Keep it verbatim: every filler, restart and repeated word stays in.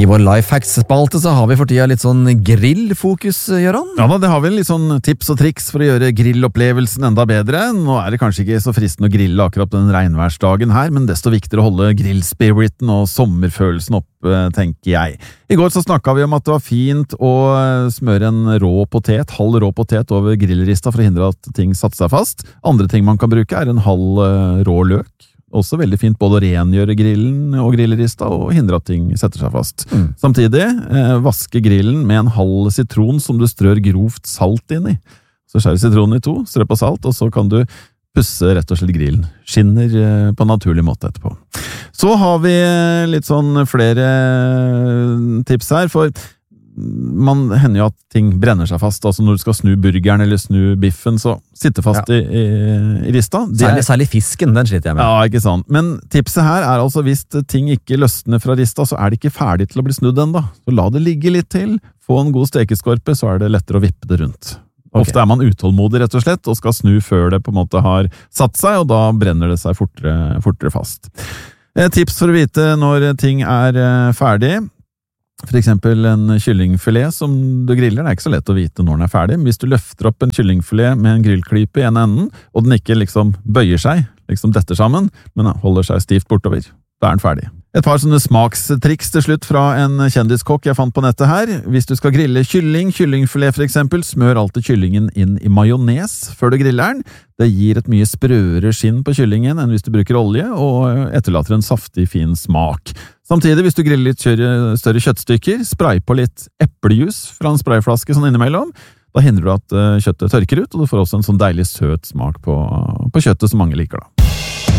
I vår Lifehacks-spalte så har vi for tida litt sånn grillfokus, Jørgen. Ja da, det har vi litt sånn tips og triks for å gjøre grillopplevelsen enda bedre. Nå er det kanskje ikke så fristende å grille akkurat den regnværsdagen her, men desto viktigere å holde grillspiriten og sommerfølelsen opp, tenker jeg. I går så snakket vi om at det var fint å smøre en rå potet, halv rå potet over grillrista for å hindre at ting satte seg fast. Andre ting man kan bruke er en halv rå løk. Også veldig fint både å rengjøre grillen og grillrista og hindre at ting setter seg fast. Mm. Samtidig, eh, vaske grillen med en halv sitron som du strør grovt salt inn i. Så skjærer sitronen i to, strør på salt, og så kan du pusse rett og slett grillen. Skinner eh, på en naturlig måte etterpå. Så har vi litt sånn flere tips her, for man hender jo at ting brenner seg fast, altså når du skal snu burgeren eller snu biffen, så sitter fast ja. i, i, i rista. Særlig, særlig fisken, den sliter jeg med. Ja, ikke sant. Men tipset her er altså hvis ting ikke løsner fra rista, så er det ikke ferdig til å bli snudd enda. Så la det ligge litt til, få en god stekeskorpe, så er det lettere å vippe det rundt. Ofte okay. er man utålmodig rett og slett, og skal snu før det på en måte har satt seg, og da brenner det seg fortere, fortere fast. Tips for å vite når ting er ferdig. For eksempel en kyllingfilet som du griller, det er ikke så lett å vite når den er ferdig. Hvis du løfter opp en kyllingfilet med en grillklype i en enden, og den ikke liksom bøyer seg, liksom detter sammen, men holder seg stivt bortover, da er den ferdig. Et par sånne smakstriks til slutt fra en kjendiskokk jeg fant på nettet her. Hvis du skal grille kylling, kyllingfilet for eksempel, smør alltid kyllingen inn i majones før du griller den. Det gir et mye sprøere skinn på kyllingen enn hvis du bruker olje, og etterlater en saftig, fin smak. Samtidig, hvis du griller litt større kjøttstykker, spray på litt eplejus fra en sprayflaske sånn innimellom. Da hindrer du at kjøttet tørker ut, og du får også en sånn deilig søt smak på, på kjøttet som mange liker da.